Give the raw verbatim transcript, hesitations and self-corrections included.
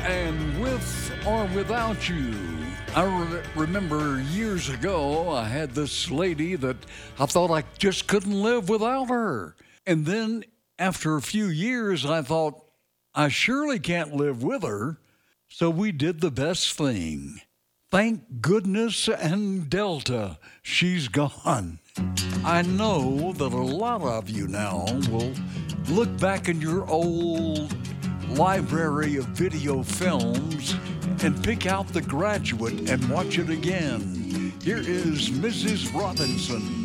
and with or without you. I re- remember years ago, I had this lady that I thought I just couldn't live without her. And then after a few years, I thought, I surely can't live with her. So we did the best thing. Thank goodness and Delta, she's gone. I know that a lot of you now will look back in your old library of video films and pick out The Graduate and watch it again. Here is Missus Robinson.